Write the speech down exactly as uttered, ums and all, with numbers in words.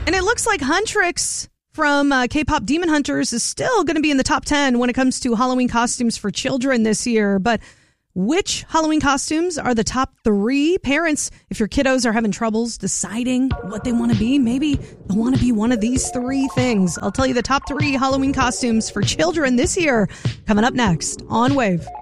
And it looks like Huntrix from uh, K-pop Demon Hunters is still going to be in the top ten when it comes to Halloween costumes for children this year. But which Halloween costumes are the top three? Parents, if your kiddos are having troubles deciding what they want to be, maybe they want to be one of these three things. I'll tell you the top three Halloween costumes for children this year coming up next on Wave.